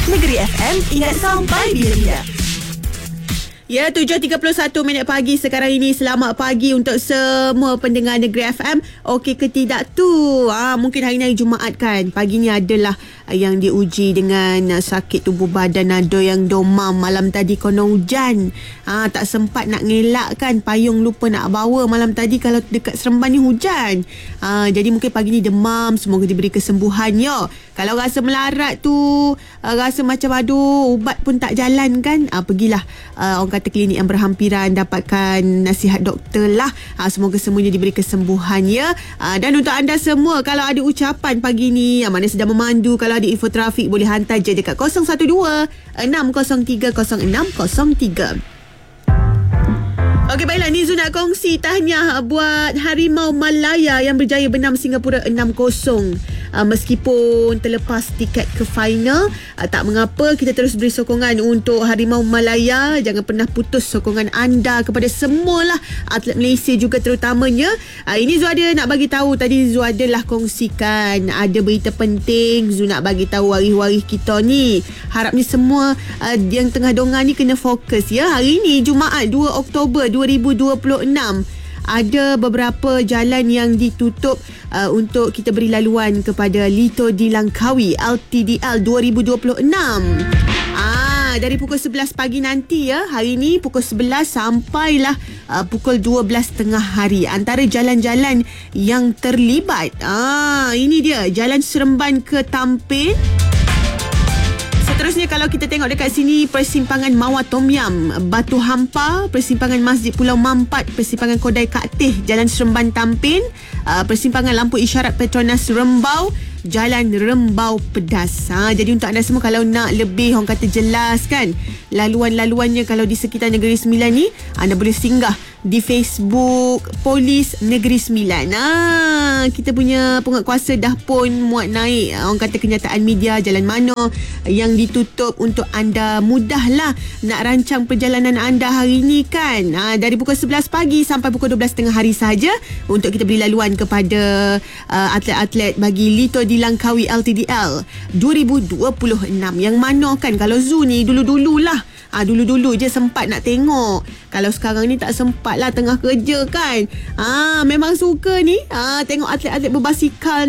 Negeri FM, ingat sampai bila-bila. Ya, 7.31 pagi sekarang ini. Selamat pagi untuk semua pendengar Negeri FM. Okey ke tidak tu? Mungkin hari ni Jumaat kan. Pagi ni adalah yang diuji dengan sakit tubuh badan. Ada yang domam. Malam tadi konon hujan. Tak sempat nak ngelak kan. Payung lupa nak bawa malam tadi kalau dekat Seremban ni hujan. Jadi mungkin pagi ni demam. Semoga diberi kesembuhan ya. Kalau rasa melarat tu, rasa macam aduh ubat pun tak jalan kan, pergilah orang kata klinik yang berhampiran, dapatkan nasihat doktor lah. Semoga semuanya diberi kesembuhan ya. Dan untuk anda semua, kalau ada ucapan pagi ni, mana sedang memandu, kalau ada info trafik boleh hantar je dekat 012-603-0603. Okey, baiklah, Nizu nak kongsi tahniah buat Harimau Malaya yang berjaya benam Singapura 6-0. Meskipun terlepas tiket ke final, tak mengapa, kita terus beri sokongan untuk Harimau Malaya. Jangan pernah putus sokongan anda kepada semualah atlet Malaysia juga terutamanya. Ini Zu ada nak bagi tahu, tadi Zu adalah kongsikan ada berita penting. Zu nak bagi tahu waris-waris kita ni. Harapnya semua yang tengah dongar ni kena fokus ya. Hari ni Jumaat 2 Oktober 2026, ada beberapa jalan yang ditutup untuk kita beri laluan kepada Lito di Langkawi LTDL 2026. Dari pukul 11 pagi nanti ya, hari ni pukul 11 sampailah pukul 12 tengah hari. Antara jalan-jalan yang terlibat, ini dia, Jalan Seremban ke Tampin. Seterusnya kalau kita tengok dekat sini, persimpangan Mawar Tom Yam, Batu Hampa, persimpangan Masjid Pulau Mampat, persimpangan Kodai Kaktih, Jalan Seremban Tampin, persimpangan lampu isyarat Petronas Rembau, Jalan Rembau Pedas. Jadi untuk anda semua, kalau nak lebih orang kata jelas kan laluan-laluannya kalau di sekitar Negeri Sembilan ni, anda boleh singgah di Facebook Polis Negeri Sembilan. Kita punya penguatkuasa dah pun muat naik orang kata kenyataan media jalan mana yang ditutup untuk anda mudahlah nak rancang perjalanan anda hari ni kan. Dari pukul 11 pagi sampai pukul 12 tengah hari saja untuk kita beri laluan kepada atlet-atlet bagi Lito di Langkawi LTDL 2026. Yang mana kan kalau Zu ni dulu-dululah, dulu-dulu je sempat nak tengok. Kalau sekarang ni tak sempat lah, tengah kerja kan. Memang suka ni tengok atlet-atlet berbasikal